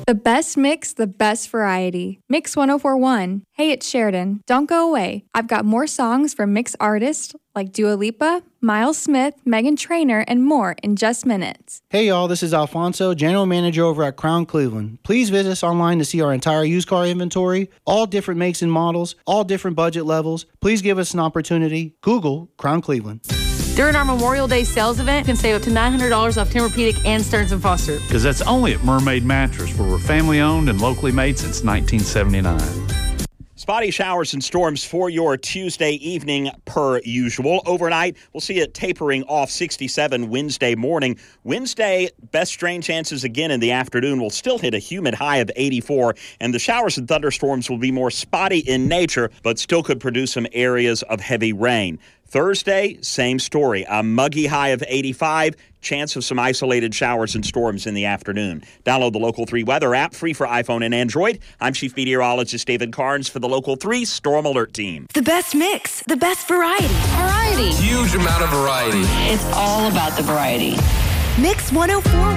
The best mix, the best variety. Mix 1041. Hey, it's Sheridan. Don't go away. I've got more songs from mix artists like Dua Lipa, Miles Smith, Meghan Trainor, and more in just minutes. Hey y'all, this is Alfonso, General Manager over at Crown Cleveland. Please visit us online to see our entire used car inventory, all different makes and models, all different budget levels. Please give us an opportunity. Google Crown Cleveland. During our Memorial Day sales event, you can save up to $900 off Tempur-Pedic and Stearns & Foster. Because that's only at Mermaid Mattress, where we're family owned and locally made since 1979. Spotty showers and storms for your Tuesday evening per usual. Overnight, we'll see it tapering off 67 Wednesday morning. Wednesday, best rain chances again in the afternoon. Will still hit a humid high of 84, and the showers and thunderstorms will be more spotty in nature, but still could produce some areas of heavy rain. Thursday, same story. A muggy high of 85, chance of some isolated showers and storms in the afternoon. Download the Local 3 weather app, free for iPhone and Android. I'm Chief Meteorologist David Carnes for the Local 3 Storm Alert Team. The best mix, the best variety. Huge amount of variety. It's all about the variety. Mix 1041.